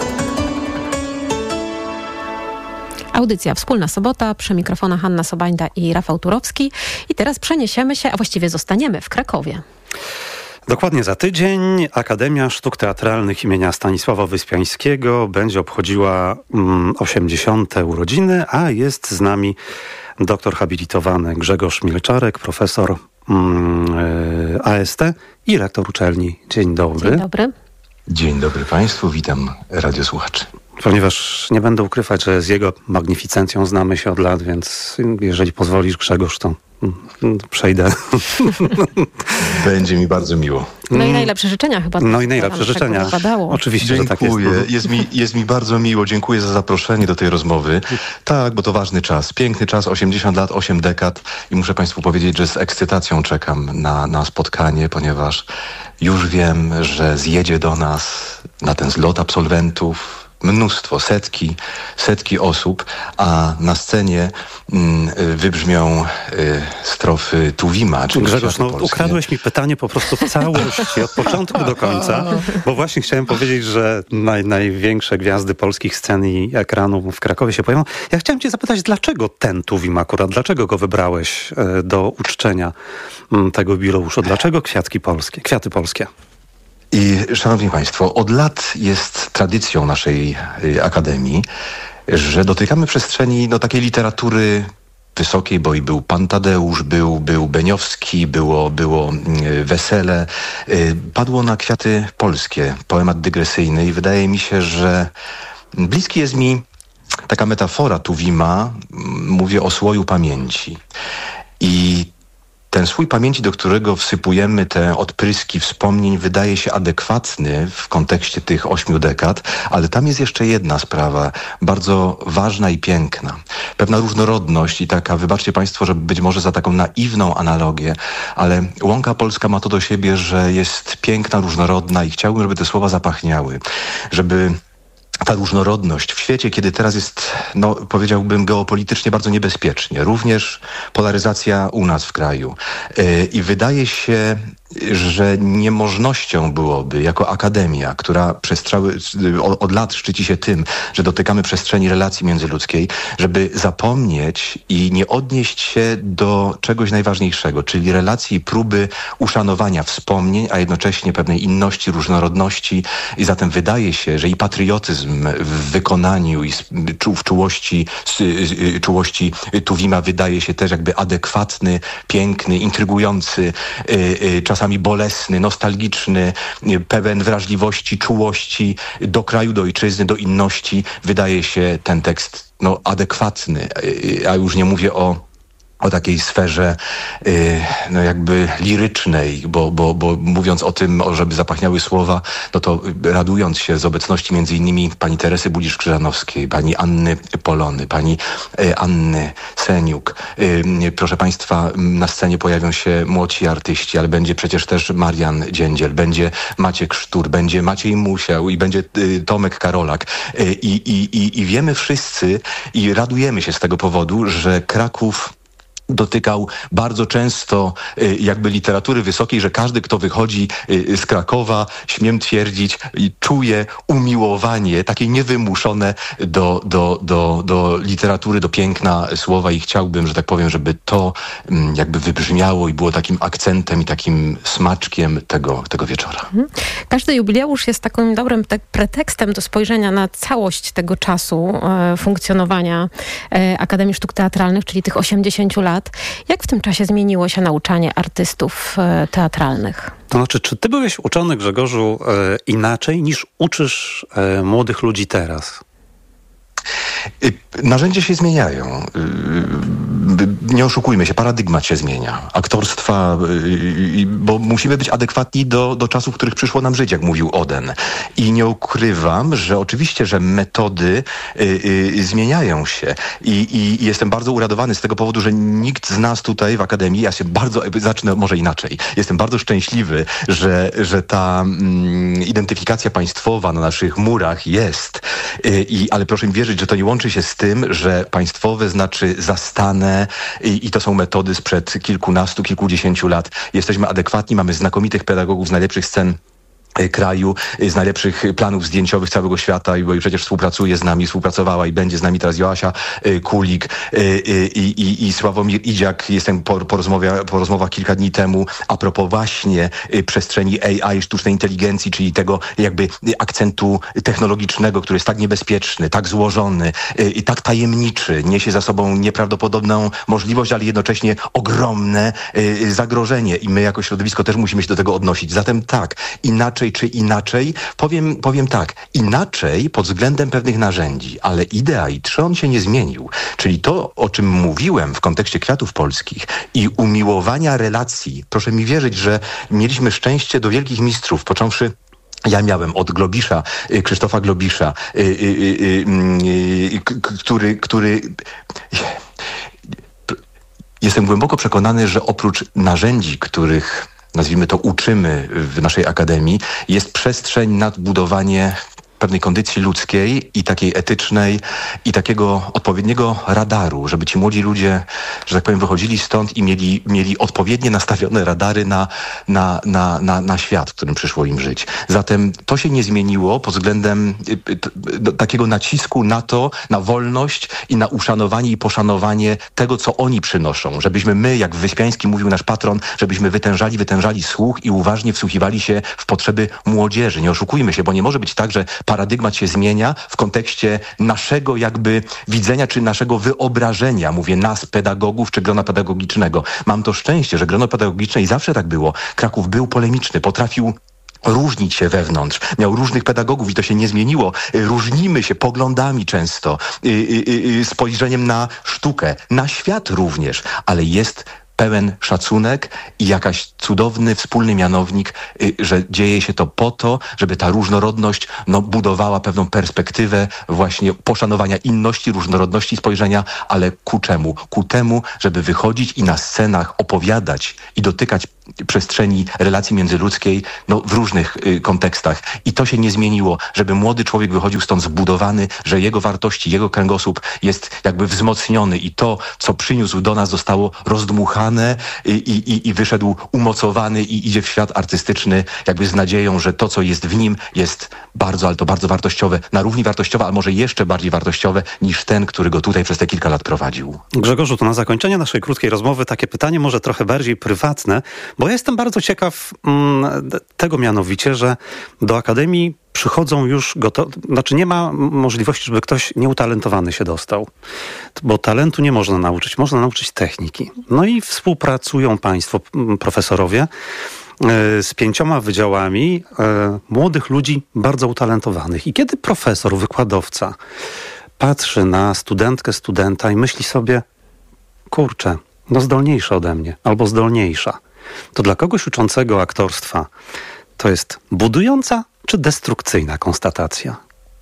Audycja Wspólna Sobota, przy mikrofonach Hanna Sobańda i Rafał Turowski. I teraz przeniesiemy się, a właściwie zostaniemy w Krakowie. Dokładnie za tydzień Akademia Sztuk Teatralnych imienia Stanisława Wyspiańskiego będzie obchodziła 80. urodziny, a jest z nami doktor habilitowany Grzegorz Milczarek, profesor AST i rektor uczelni. Dzień dobry. Dzień dobry. Dzień dobry Państwu, witam radiosłuchaczy. Ponieważ nie będę ukrywać, że z jego magnificencją znamy się od lat, więc jeżeli pozwolisz, Grzegorz, to przejdę. Będzie mi bardzo miło. No i najlepsze życzenia chyba. No i najlepsze życzenia. Oczywiście, dziękuję. Że tak jest. Jest mi bardzo miło. Dziękuję za zaproszenie do tej rozmowy. Tak, bo to ważny czas. Piękny czas, 80 lat, 8 dekad. I muszę Państwu powiedzieć, że z ekscytacją czekam na spotkanie, ponieważ już wiem, że zjedzie do nas na ten zlot absolwentów mnóstwo, setki osób, a na scenie wybrzmią strofy Tuwima, czyli Grzegorz, ukradłeś mi pytanie po prostu w całości, od początku do końca, bo właśnie chciałem powiedzieć, że największe gwiazdy polskich scen i ekranu w Krakowie się pojawią. Ja chciałem cię zapytać, dlaczego ten Tuwim akurat? Dlaczego go wybrałeś do uczczenia tego jubileuszu? Dlaczego kwiaty polskie? I szanowni Państwo, od lat jest tradycją naszej Akademii, że dotykamy przestrzeni takiej literatury wysokiej, bo i był Pan Tadeusz, był Beniowski, było Wesele. Padło na kwiaty polskie, poemat dygresyjny i wydaje mi się, że bliski jest mi taka metafora Tuwima, mówię o słoju pamięci. I ten słój pamięci, do którego wsypujemy te odpryski wspomnień, wydaje się adekwatny w kontekście tych 8 dekad, ale tam jest jeszcze jedna sprawa, bardzo ważna i piękna. Pewna różnorodność i taka, wybaczcie Państwo, że być może za taką naiwną analogię, ale łąka polska ma to do siebie, że jest piękna, różnorodna i chciałbym, żeby te słowa zapachniały, żeby ta różnorodność w świecie, kiedy teraz jest, powiedziałbym, geopolitycznie bardzo niebezpiecznie. Również polaryzacja u nas w kraju. I wydaje się, że niemożnością byłoby jako akademia, która od lat szczyci się tym, że dotykamy przestrzeni relacji międzyludzkiej, żeby zapomnieć i nie odnieść się do czegoś najważniejszego, czyli relacji i próby uszanowania wspomnień, a jednocześnie pewnej inności, różnorodności. I zatem wydaje się, że i patriotyzm w wykonaniu i w czułości Tuwima wydaje się też jakby adekwatny, piękny, intrygujący, czasami bolesny, nostalgiczny, pełen wrażliwości, czułości do kraju, do ojczyzny, do inności. Wydaje się ten tekst adekwatny, a już nie mówię o takiej sferze jakby lirycznej, bo mówiąc o tym, żeby zapachniały słowa, to radując się z obecności między innymi pani Teresy Budzisz-Krzyżanowskiej, pani Anny Polony, pani Anny Seniuk. Proszę Państwa, na scenie pojawią się młodsi artyści, ale będzie przecież też Marian Dziędziel, będzie Maciek Sztur, będzie Maciej Musiał i będzie Tomek Karolak. I wiemy wszyscy i radujemy się z tego powodu, że Kraków dotykał bardzo często jakby literatury wysokiej, że każdy, kto wychodzi z Krakowa, śmiem twierdzić, czuje umiłowanie takie niewymuszone do literatury, do piękna słowa i chciałbym, że tak powiem, żeby to jakby wybrzmiało i było takim akcentem i takim smaczkiem tego wieczora. Każdy jubileusz jest takim dobrym pretekstem do spojrzenia na całość tego czasu funkcjonowania Akademii Sztuk Teatralnych, czyli tych 80 lat. Jak w tym czasie zmieniło się nauczanie artystów teatralnych? To znaczy, czy ty byłeś uczony, Grzegorzu, inaczej niż uczysz młodych ludzi teraz? Narzędzia się zmieniają. Nie oszukujmy się, paradygmat się zmienia. Aktorstwa, bo musimy być adekwatni do czasów, w których przyszło nam żyć, jak mówił Oden. I nie ukrywam, że oczywiście, że metody zmieniają się. I jestem bardzo uradowany z tego powodu, że nikt z nas tutaj w Akademii, zacznę może inaczej. Jestem bardzo szczęśliwy, że ta identyfikacja państwowa na naszych murach jest. Ale proszę mi wierzyć, że to nie łączy się z tym, że państwowe znaczy zastane i to są metody sprzed kilkunastu, kilkudziesięciu lat. Jesteśmy adekwatni, mamy znakomitych pedagogów z najlepszych scen kraju, z najlepszych planów zdjęciowych całego świata, bo i przecież współpracuje z nami, współpracowała i będzie z nami teraz Joasia Kulik i Sławomir Idziak. Jestem po rozmowach kilka dni temu a propos właśnie przestrzeni AI, sztucznej inteligencji, czyli tego jakby akcentu technologicznego, który jest tak niebezpieczny, tak złożony i tak tajemniczy, niesie za sobą nieprawdopodobną możliwość, ale jednocześnie ogromne zagrożenie i my jako środowisko też musimy się do tego odnosić. Zatem tak, inaczej czy inaczej, powiem tak, inaczej pod względem pewnych narzędzi, ale idea i trzon się nie zmienił. Czyli to, o czym mówiłem w kontekście Kwiatów Polskich i umiłowania relacji, proszę mi wierzyć, że mieliśmy szczęście do wielkich mistrzów, począwszy ja miałem od Globisza, Krzysztofa Globisza, który jestem głęboko przekonany, że oprócz narzędzi, których nazwijmy to uczymy w naszej akademii, jest przestrzeń na budowanie pewnej kondycji ludzkiej i takiej etycznej i takiego odpowiedniego radaru, żeby ci młodzi ludzie, że tak powiem, wychodzili stąd i mieli odpowiednie nastawione radary na świat, w którym przyszło im żyć. Zatem to się nie zmieniło pod względem takiego nacisku na to, na wolność i na uszanowanie i poszanowanie tego, co oni przynoszą. Żebyśmy my, jak Wyspiański mówił nasz patron, żebyśmy wytężali słuch i uważnie wsłuchiwali się w potrzeby młodzieży. Nie oszukujmy się, bo nie może być tak, że paradygmat się zmienia w kontekście naszego jakby widzenia, czy naszego wyobrażenia, mówię nas, pedagogów, czy grona pedagogicznego. Mam to szczęście, że grono pedagogiczne i zawsze tak było. Kraków był polemiczny, potrafił różnić się wewnątrz. Miał różnych pedagogów i to się nie zmieniło. Różnimy się poglądami często, spojrzeniem na sztukę, na świat również, ale jest pełen szacunek i jakaś cudowny wspólny mianownik, że dzieje się to po to, żeby ta różnorodność budowała pewną perspektywę właśnie poszanowania inności, różnorodności spojrzenia, ale ku czemu? Ku temu, żeby wychodzić i na scenach opowiadać i dotykać przestrzeni relacji międzyludzkiej w różnych kontekstach. I to się nie zmieniło, żeby młody człowiek wychodził stąd zbudowany, że jego wartości, jego kręgosłup jest jakby wzmocniony i to, co przyniósł do nas, zostało rozdmuchane i wyszedł umocowany i idzie w świat artystyczny jakby z nadzieją, że to, co jest w nim, jest bardzo, ale to bardzo wartościowe, na równi wartościowe, a może jeszcze bardziej wartościowe niż ten, który go tutaj przez te kilka lat prowadził. Grzegorzu, to na zakończenie naszej krótkiej rozmowy takie pytanie może trochę bardziej prywatne, bo ja jestem bardzo ciekaw tego mianowicie, że do Akademii przychodzą już znaczy nie ma możliwości, żeby ktoś nieutalentowany się dostał, bo talentu nie można nauczyć, można nauczyć techniki. No i współpracują państwo, profesorowie, z 5 wydziałami młodych ludzi bardzo utalentowanych. I kiedy profesor, wykładowca patrzy na studentkę, studenta i myśli sobie, kurczę, zdolniejsza ode mnie albo zdolniejsza, to dla kogoś uczącego aktorstwa to jest budująca czy destrukcyjna konstatacja?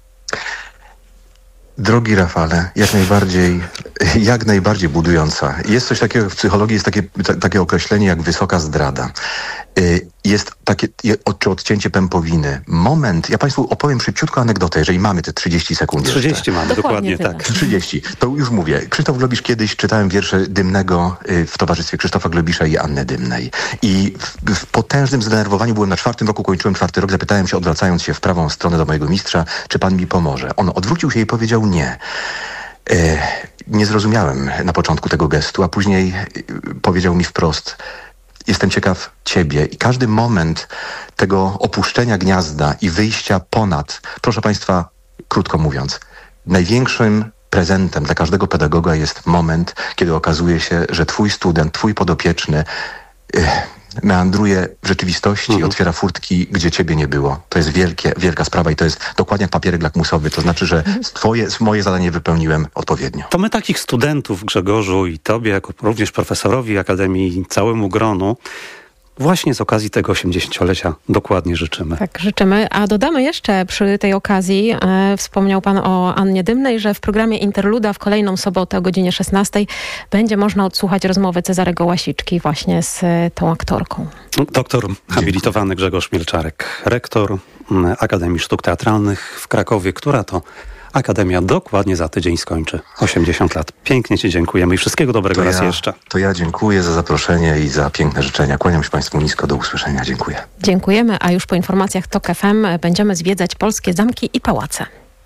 Drogi Rafale, jak najbardziej budująca. Jest coś takiego w psychologii, jest takie określenie jak wysoka zdrada. Jest takie odcięcie pępowiny. Moment, ja Państwu opowiem szybciutko anegdotę, jeżeli mamy te 30 sekund 30 jeszcze. mamy, dokładnie tak. 30, to już mówię. Krzysztof Globisz, kiedyś czytałem wiersze Dymnego w towarzystwie Krzysztofa Globisza i Anny Dymnej. I w potężnym zdenerwowaniu byłem na 4. roku, kończyłem 4. rok, zapytałem się, odwracając się w prawą stronę do mojego mistrza, czy pan mi pomoże. On odwrócił się i powiedział nie. Nie zrozumiałem na początku tego gestu, a później powiedział mi wprost: jestem ciekaw ciebie i każdy moment tego opuszczenia gniazda i wyjścia ponad, proszę Państwa, krótko mówiąc, największym prezentem dla każdego pedagoga jest moment, kiedy okazuje się, że twój student, twój podopieczny meandruje w rzeczywistości i otwiera furtki, gdzie ciebie nie było. To jest wielka sprawa i to jest dokładnie jak papierek lakmusowy. To znaczy, że moje zadanie wypełniłem odpowiednio. To my takich studentów, Grzegorzu, i tobie, jako również profesorowi Akademii i całemu gronu, właśnie z okazji tego 80-lecia dokładnie życzymy. Tak, życzymy. A dodamy jeszcze przy tej okazji, wspomniał pan o Annie Dymnej, że w programie Interluda w kolejną sobotę o godzinie 16 będzie można odsłuchać rozmowę Cezarego Łasiczki właśnie z tą aktorką. Doktor habilitowany Grzegorz Mielczarek, rektor Akademii Sztuk Teatralnych w Krakowie, która to Akademia dokładnie za tydzień skończy 80 lat. Pięknie Ci dziękujemy i wszystkiego dobrego raz jeszcze. To ja dziękuję za zaproszenie i za piękne życzenia. Kłaniam się Państwu nisko, do usłyszenia. Dziękuję. Dziękujemy, a już po informacjach TOK FM będziemy zwiedzać polskie zamki i pałace.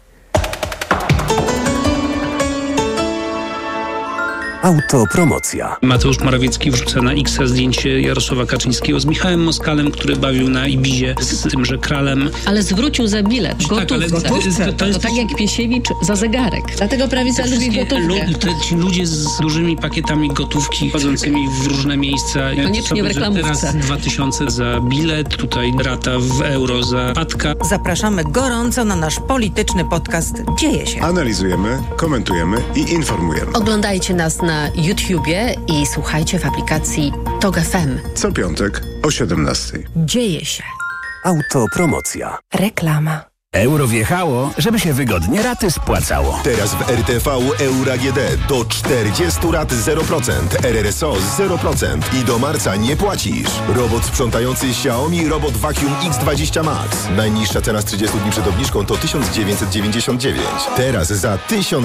Autopromocja. Mateusz Morawiecki wrzuca na X zdjęcie Jarosława Kaczyńskiego z Michałem Moskalem, który bawił na Ibizie z tymże kralem. Ale zwrócił za bilet w gotówce. To tak jak Piesiewicz za zegarek. Dlatego prawica lubi gotówkę. Ci ludzie z dużymi pakietami gotówki chodzącymi w różne miejsca. Koniecznie w reklamówce. Teraz 2000 za bilet, tutaj rata w euro za patka. Zapraszamy gorąco na nasz polityczny podcast Dzieje się. Analizujemy, komentujemy i informujemy. Oglądajcie nas na YouTubie i słuchajcie w aplikacji TOK FM. Co piątek o 17:00. Dzieje się. Autopromocja. Reklama. Euro wjechało, żeby się wygodnie raty spłacało. Teraz w RTV Euro AGD do 40 rat 0%, RRSO 0% i do marca nie płacisz. Robot sprzątający Xiaomi Robot Vacuum X20 Max. Najniższa cena z 30 dni przed obniżką to 1999. Teraz za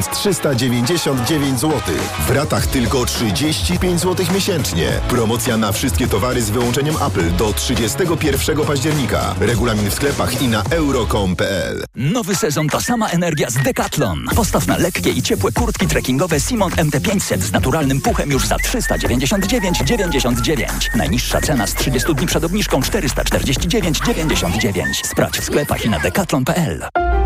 1399 zł. W ratach tylko 35 zł miesięcznie. Promocja na wszystkie towary z wyłączeniem Apple do 31 października. Regulamin w sklepach i na euro.com.pl. Nowy sezon to sama energia z Decathlon. Postaw na lekkie i ciepłe kurtki trekkingowe Simon MT500 z naturalnym puchem już za 399,99. Najniższa cena z 30 dni przed obniżką 449,99. Sprawdź w sklepach i na decathlon.pl.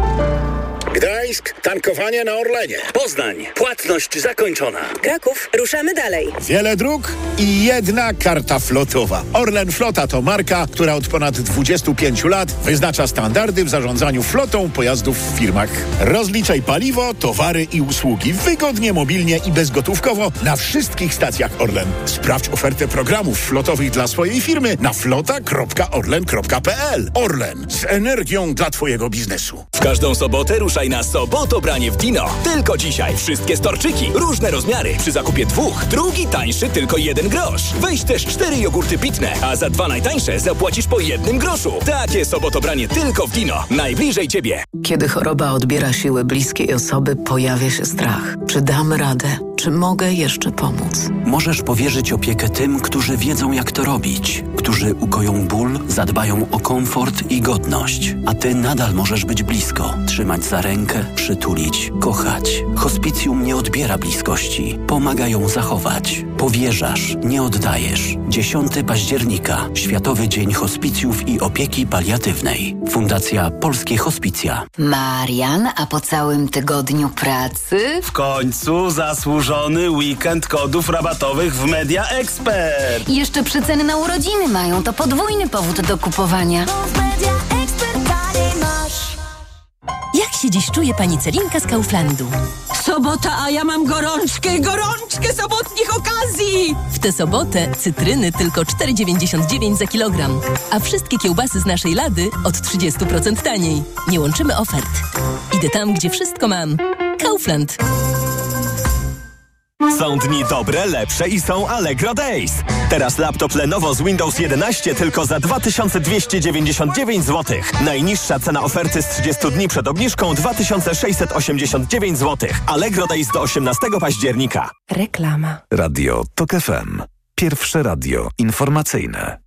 Gdańsk, tankowanie na Orlenie. Poznań, płatność zakończona. Kraków, ruszamy dalej. Wiele dróg i jedna karta flotowa. Orlen Flota to marka, która od ponad 25 lat wyznacza standardy w zarządzaniu flotą pojazdów w firmach. Rozliczaj paliwo, towary i usługi wygodnie, mobilnie i bezgotówkowo na wszystkich stacjach Orlen. Sprawdź ofertę programów flotowych dla swojej firmy na flota.orlen.pl. Orlen, z energią dla Twojego biznesu. W każdą sobotę ruszaj na Sobotobranie w Dino. Tylko dzisiaj wszystkie storczyki, różne rozmiary. Przy zakupie 2, drugi tańszy tylko 1 grosz. Weź też 4 jogurty pitne, a za 2 najtańsze zapłacisz po 1 groszu. Takie Sobotobranie tylko w Dino. Najbliżej Ciebie. Kiedy choroba odbiera siły bliskiej osoby, pojawia się strach. Czy dam radę? Czy mogę jeszcze pomóc? Możesz powierzyć opiekę tym, którzy wiedzą, jak to robić, którzy ukoją ból, zadbają o komfort i godność. A Ty nadal możesz być blisko, trzymać za rękę, przytulić, kochać. Hospicjum nie odbiera bliskości, pomaga ją zachować. Powierzasz, nie oddajesz. 10 października, Światowy Dzień Hospicjów i Opieki Paliatywnej. Fundacja Polskie Hospicja. Marian, a po całym tygodniu pracy? W końcu zasłużony weekend kodów rabatowych w Media Expert. I jeszcze przeceny na urodziny mają, to podwójny powód do kupowania. Jak się dziś czuje pani Celinka z Kauflandu? Sobota, a ja mam gorączkę sobotnich okazji! W tę sobotę cytryny tylko 4,99 za kilogram. A wszystkie kiełbasy z naszej lady od 30% taniej. Nie łączymy ofert. Idę tam, gdzie wszystko mam. Kaufland. Są dni dobre, lepsze i są Allegro Days. Teraz laptop Lenovo z Windows 11 tylko za 2299 zł. Najniższa cena oferty z 30 dni przed obniżką 2689 zł. Allegro Days do 18 października. Reklama. Radio TOK FM. Pierwsze radio informacyjne.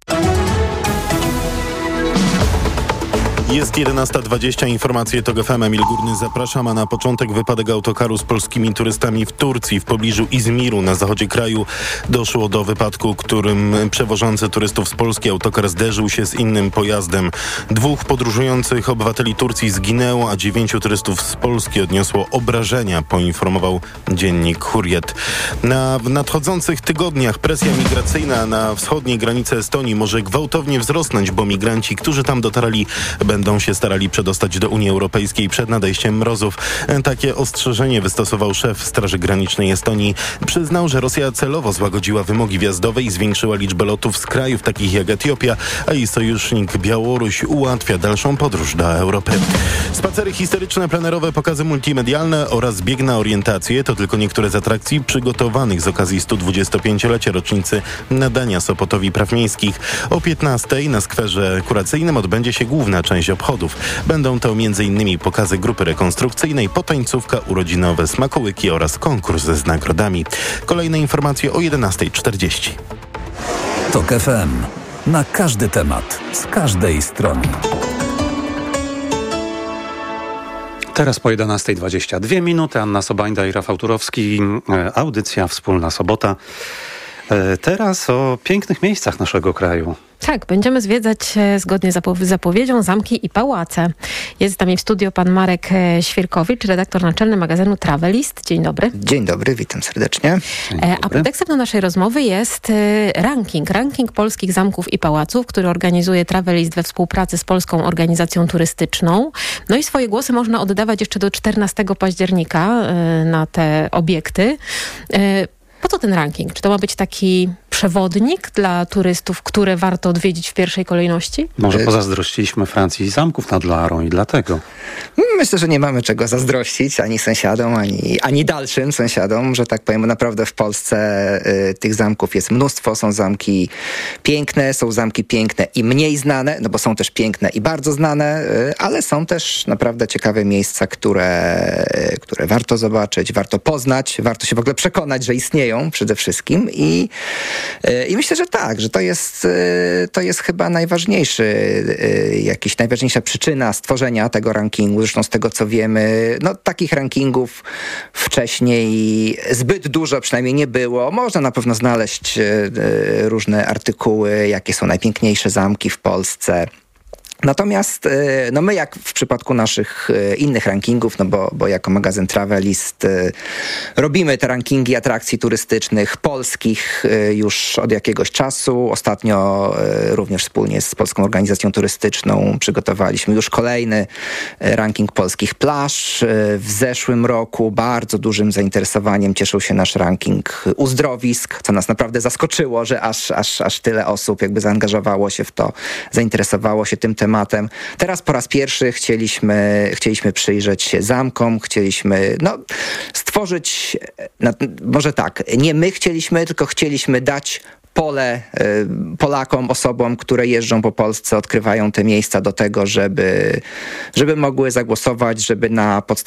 Jest 11:20, informacje TOK FM. Emil Górny, zapraszam, a na początek wypadek autokaru z polskimi turystami w Turcji w pobliżu Izmiru na zachodzie kraju. Doszło do wypadku, którym przewożący turystów z Polski autokar zderzył się z innym pojazdem. 2 podróżujących obywateli Turcji zginęło, a 9 turystów z Polski odniosło obrażenia, poinformował dziennik Hurriyet. W nadchodzących tygodniach presja migracyjna na wschodniej granicy Estonii może gwałtownie wzrosnąć, bo migranci, którzy tam dotarli, będą się starali przedostać do Unii Europejskiej przed nadejściem mrozów. Takie ostrzeżenie wystosował szef Straży Granicznej Estonii. Przyznał, że Rosja celowo złagodziła wymogi wjazdowe i zwiększyła liczbę lotów z krajów takich jak Etiopia, a jej sojusznik Białoruś ułatwia dalszą podróż do Europy. Spacery historyczne, plenerowe, pokazy multimedialne oraz bieg na orientację to tylko niektóre z atrakcji przygotowanych z okazji 125-lecia rocznicy nadania Sopotowi praw miejskich. O 15:00 na skwerze kuracyjnym odbędzie się główna część część obchodów. Będą to m.in. pokazy grupy rekonstrukcyjnej, potańcówka, urodzinowe smakołyki oraz konkurs z nagrodami. Kolejne informacje o 11:40. TOK FM. Na każdy temat, z każdej strony. Teraz po 11:22 minuty. Anna Sobańda i Rafał Turowski. Audycja Wspólna Sobota. Teraz o pięknych miejscach naszego kraju. Tak, będziemy zwiedzać zgodnie z zapowiedzią zamki i pałace. Jest z nami w studio pan Marek Świerkowicz, redaktor naczelny magazynu Travelist. Dzień dobry. Dzień dobry, witam serdecznie. A pretekstem do naszej rozmowy jest ranking polskich zamków i pałaców, który organizuje Travelist we współpracy z Polską Organizacją Turystyczną. No i swoje głosy można oddawać jeszcze do 14 października na te obiekty. Po co ten ranking? Czy to ma być taki przewodnik dla turystów, które warto odwiedzić w pierwszej kolejności? Może pozazdrościliśmy Francji zamków nad Loarą i dlatego. Myślę, że nie mamy czego zazdrościć ani sąsiadom, ani dalszym sąsiadom, że tak powiem. Naprawdę w Polsce tych zamków jest mnóstwo. Są zamki piękne i mniej znane, no bo są też piękne i bardzo znane, ale są też naprawdę ciekawe miejsca, które warto zobaczyć, warto poznać, warto się w ogóle przekonać, że istnieją przede wszystkim i myślę, że tak, że to jest chyba najważniejsza przyczyna stworzenia tego rankingu. Zresztą z tego, co wiemy, no takich rankingów wcześniej zbyt dużo przynajmniej nie było. Można na pewno znaleźć różne artykuły, jakie są najpiękniejsze zamki w Polsce. Natomiast no my, jak w przypadku naszych innych rankingów, no bo jako magazyn Travelist robimy te rankingi atrakcji turystycznych polskich już od jakiegoś czasu. Ostatnio również wspólnie z Polską Organizacją Turystyczną przygotowaliśmy już kolejny ranking polskich plaż. W zeszłym roku bardzo dużym zainteresowaniem cieszył się nasz ranking uzdrowisk, co nas naprawdę zaskoczyło, że aż tyle osób jakby zaangażowało się w to, zainteresowało się tym tematem. Teraz po raz pierwszy chcieliśmy przyjrzeć się zamkom, chcieliśmy stworzyć, może tak, nie my tylko chcieliśmy dać pole Polakom, osobom, które jeżdżą po Polsce, odkrywają te miejsca do tego, żeby mogły zagłosować, żeby na podstawie